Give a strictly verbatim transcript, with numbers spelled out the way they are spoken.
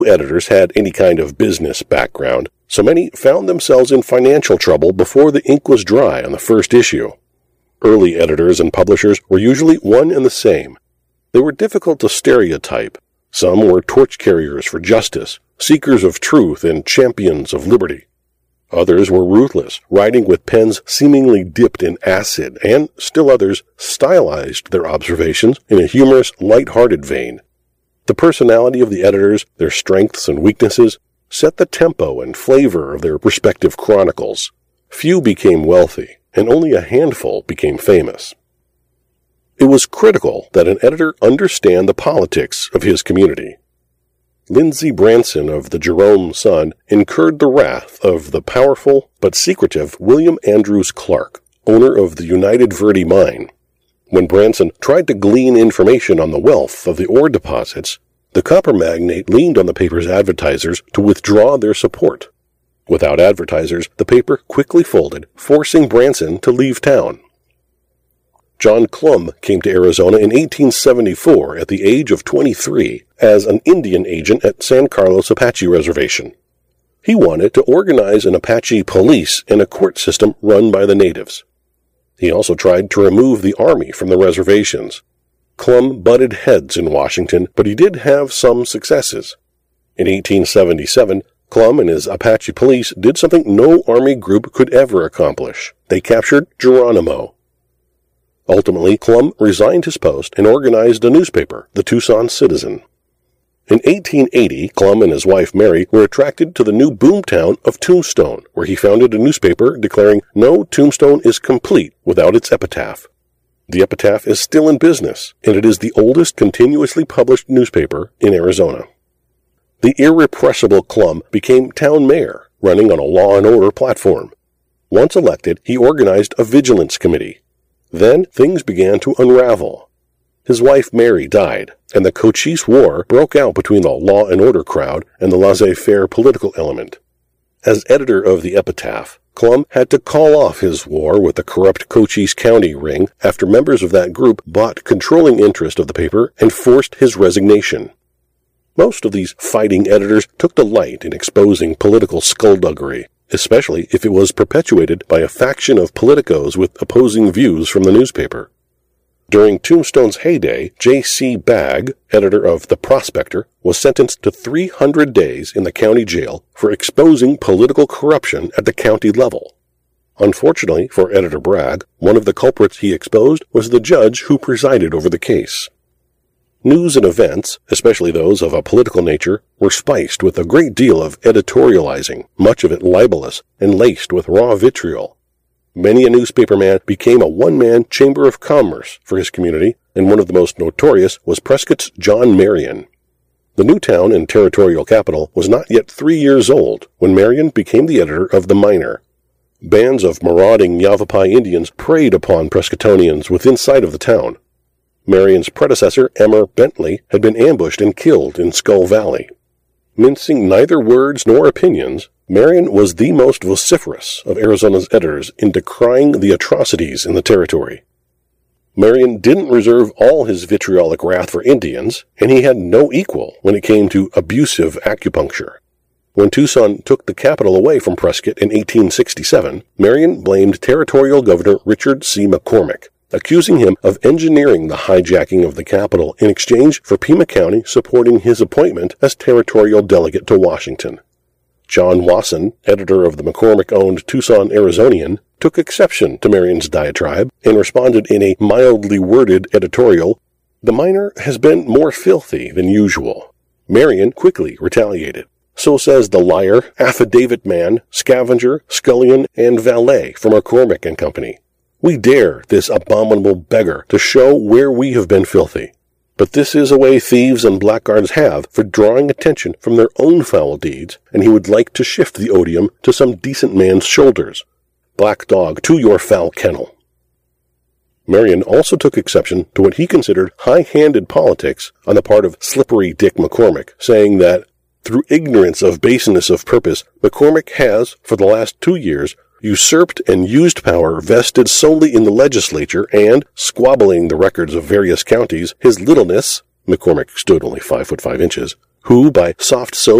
editors had any kind of business background, so many found themselves in financial trouble before the ink was dry on the first issue. Early editors and publishers were usually one and the same. They were difficult to stereotype. Some were torch carriers for justice, seekers of truth and champions of liberty. Others were ruthless, writing with pens seemingly dipped in acid, and still others stylized their observations in a humorous, light-hearted vein. The personality of the editors, their strengths and weaknesses, set the tempo and flavor of their respective chronicles. Few became wealthy, and only a handful became famous. It was critical that an editor understand the politics of his community. Lindsay Branson of the Jerome Sun incurred the wrath of the powerful but secretive William Andrews Clark, owner of the United Verde mine. When Branson tried to glean information on the wealth of the ore deposits, the copper magnate leaned on the paper's advertisers to withdraw their support. Without advertisers, the paper quickly folded, forcing Branson to leave town. John Clum came to Arizona in eighteen seventy-four at the age of twenty-three as an Indian agent at San Carlos Apache Reservation. He wanted to organize an Apache police and a court system run by the natives. He also tried to remove the army from the reservations. Clum butted heads in Washington, but he did have some successes. In eighteen seventy-seven, Clum and his Apache police did something no army group could ever accomplish. They captured Geronimo. Ultimately, Clum resigned his post and organized a newspaper, the Tucson Citizen. In eighteen eighty, Clum and his wife Mary were attracted to the new boomtown of Tombstone, where he founded a newspaper declaring no tombstone is complete without its epitaph. The epitaph is still in business, and it is the oldest continuously published newspaper in Arizona. The irrepressible Clum became town mayor, running on a law and order platform. Once elected, he organized a vigilance committee. Then things began to unravel. His wife Mary died, and the Cochise War broke out between the law and order crowd and the laissez-faire political element. As editor of the Epitaph, Clum had to call off his war with the corrupt Cochise County ring after members of that group bought controlling interest of the paper and forced his resignation. Most of these fighting editors took delight in exposing political skullduggery, especially if it was perpetuated by a faction of politicos with opposing views from the newspaper. During Tombstone's heyday, J C Bagg, editor of The Prospector, was sentenced to three hundred days in the county jail for exposing political corruption at the county level. Unfortunately for editor Bragg, one of the culprits he exposed was the judge who presided over the case. News and events, especially those of a political nature, were spiced with a great deal of editorializing, much of it libelous and laced with raw vitriol. Many a newspaperman became a one-man chamber of commerce for his community, and one of the most notorious was Prescott's John Marion. The new town and territorial capital was not yet three years old when Marion became the editor of The Miner. Bands of marauding Yavapai Indians preyed upon Prescottonians within sight of the town. Marion's predecessor, Emmer Bentley, had been ambushed and killed in Skull Valley. Mincing neither words nor opinions, Marion was the most vociferous of Arizona's editors in decrying the atrocities in the territory. Marion didn't reserve all his vitriolic wrath for Indians, and he had no equal when it came to abusive acupuncture. When Tucson took the capital away from Prescott in eighteen sixty-seven, Marion blamed Territorial Governor Richard C. McCormick, accusing him of engineering the hijacking of the capital in exchange for Pima County supporting his appointment as territorial delegate to Washington. John Wasson, editor of the McCormick-owned Tucson Arizonian, took exception to Marion's diatribe and responded in a mildly worded editorial, "The Miner has been more filthy than usual." Marion quickly retaliated. So says the liar, affidavit man, scavenger, scullion, and valet from McCormick and Company. We dare this abominable beggar to show where we have been filthy. But this is a way thieves and blackguards have for drawing attention from their own foul deeds, and he would like to shift the odium to some decent man's shoulders. Black dog, to your foul kennel. Marion also took exception to what he considered high-handed politics on the part of Slippery Dick McCormick, saying that, through ignorance of baseness of purpose, McCormick has, for the last two years, usurped and used power vested solely in the legislature and, squabbling the records of various counties, his littleness, McCormick stood only five foot five inches, who, by soft soap